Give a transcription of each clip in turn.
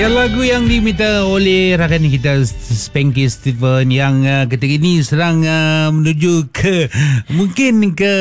Lagu yang diminta oleh rakan kita Spanky Steven yang ketika ini sedang menuju ke mungkin ke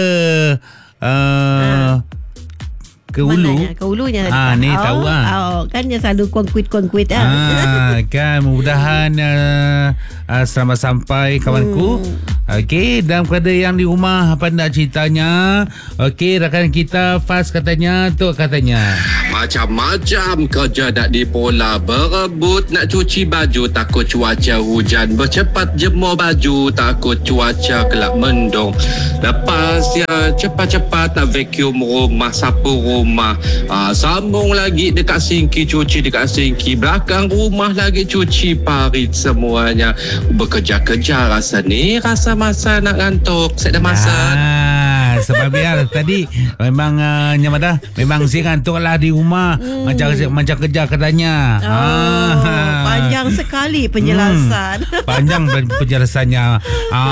Ulu. Ke Ulunya ni tahu kan dia selalu konkuit kan mudah-mudahan selamat sampai kawanku. Okey, dalam keadaan yang di rumah apa nak ceritanya? Okey, rakan kita Faz katanya macam-macam kerja nak dipola, berebut nak cuci baju takut cuaca hujan, bercepat jemur baju takut cuaca kelak mendung, lepas ya cepat-cepat nak vacuum rumah, sapu rumah, sambung lagi dekat sinki, cuci dekat sinki, belakang rumah lagi cuci parit, semuanya bekerja-kerja. Rasa masa nak ngantuk, saya dah masak. Sebab biar tadi memang Nyamada memang si ngantuk lah di rumah. Macam kerja katanya. Panjang sekali penjelasan. Panjang penjelasannya.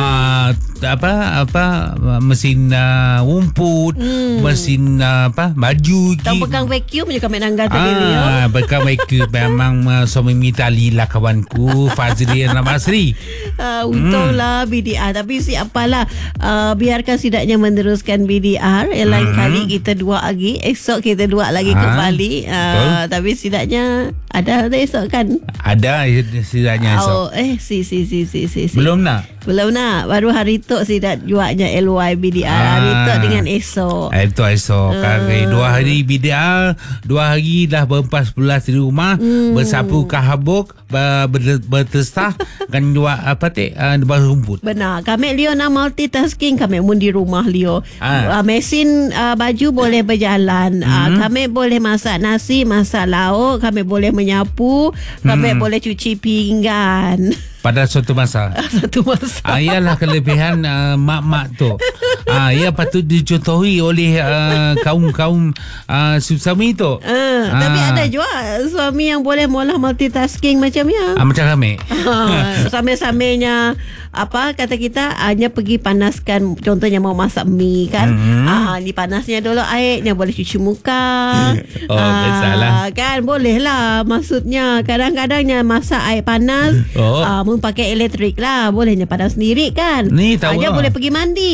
Mesin rumput, mesin baju. Tahu pegang vacuum je kami nanggal tadi. Pegang vacuum memang suami mitali lah kawanku Fazli Ramasri. Untunglah BDR, tapi siapalah, biarkan sidaknya meneruskan BDR. Lain kali kita dua lagi, esok kita dua lagi kembali. Tapi sidaknya ada esok kan? Ada sidaknya esok. Belum nak. Baru hari tu sidak juaknya LY BDR. Hari tu dengan esok. Itu esok. 2 hari BDR, 2 hari dah berempas pulas di rumah, bersapu kahabuk, bertestah kan jual rumput. Benar. Kami Leo nak multitasking. Kami pun di rumah Leo. Mesin baju boleh berjalan. Kami boleh masak nasi, masak lauk. Kami boleh menyapu. Kami boleh cuci pinggan. Pada suatu masa. Ialah kelebihan mak-mak tu. Ia patut dicontohi oleh kaum suami tu. Tapi ada juga suami yang boleh multitasking macamnya. Macam kami. Sambil-sambilnya kata kita hanya pergi panaskan, contohnya mau masak mie kan. Ni panasnya dulu airnya, boleh cuci muka. Salah. Kan boleh lah. Maksudnya kadang-kadangnya masak air panas, pakai elektrik lah, bolehnya panas sendiri kan. Ni tahu dia boleh pergi mandi.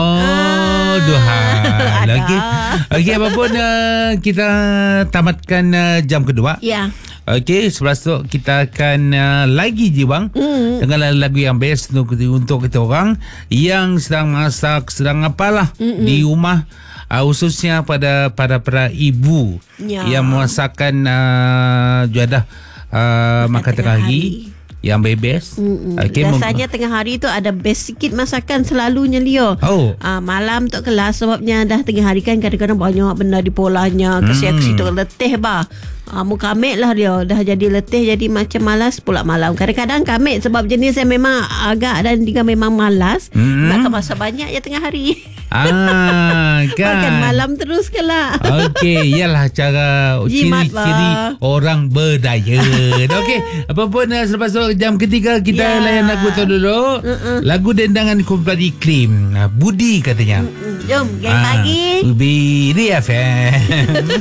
Duhai lagi. Okey, apapun kita tamatkan jam kedua. Ya. Okey, sebelah tu kita akan lagi jiwang dengan lagu yang best untuk kita orang yang sedang masak, sedang apalah di rumah, khususnya pada ibu yang memasakkan juadah makan tengah hari yang bebas. Biasanya tengah hari tu ada best sikit masakan selalunya Leo. Malam tu kelas, sebabnya dah tengah hari kan kadang-kadang banyak benda di polanya. Kesian-kesian tu letih bah. Kamit lah dia dah jadi letih, jadi macam malas pula malam. Kadang-kadang kamit sebab jenis yang memang agak dan juga memang malas. Nak masa banyak ya tengah hari. Kan makan malam terus ke lah. Okey, ialah cara ciri-ciri orang berdaya. Okey, apapun selepas tu jam ketiga kita layan lagu tu dulu. Lagu dendangan kumpulan Iklim, Budi katanya. Jom, gang pagi BDFM.